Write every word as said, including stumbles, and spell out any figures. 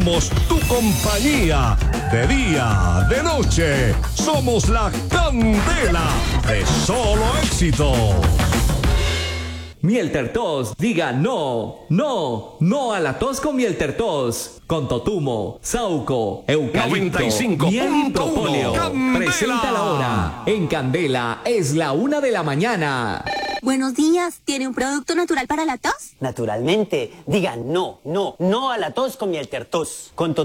Somos tu compañía, de día, de noche. Somos la candela de Solo Éxitos. Miel Tertos, diga no, no, no a la tos con Miel Tertos. Con totumo, sauco, eucalipto, noventa y cinco miel y punto uno, propóleo. Candela. Presenta la hora. En Candela es la una de la mañana. Buenos días, ¿tiene un producto natural para la tos? Naturalmente, diga no, no, no a la tos con Miel Tertos. Con